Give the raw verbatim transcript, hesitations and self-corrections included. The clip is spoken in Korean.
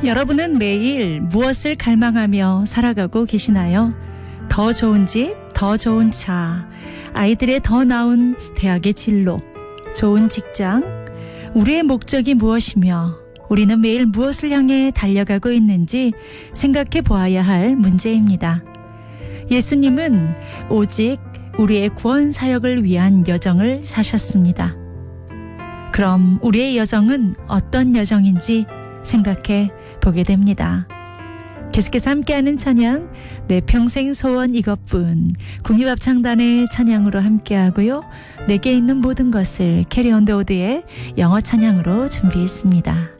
여러분은 매일 무엇을 갈망하며 살아가고 계시나요? 더 좋은 집, 더 좋은 차, 아이들의 더 나은 대학의 진로, 좋은 직장, 우리의 목적이 무엇이며 우리는 매일 무엇을 향해 달려가고 있는지 생각해 보아야 할 문제입니다. 예수님은 오직 우리의 구원 사역을 위한 여정을 사셨습니다. 그럼 우리의 여정은 어떤 여정인지 생각해 보게 됩니다. 계속해서 함께하는 찬양, 내 평생 소원 이것뿐, 국립합창단의 찬양으로 함께하고요. 내게 있는 모든 것을 캐리 온 더 오드의 영어 찬양으로 준비했습니다.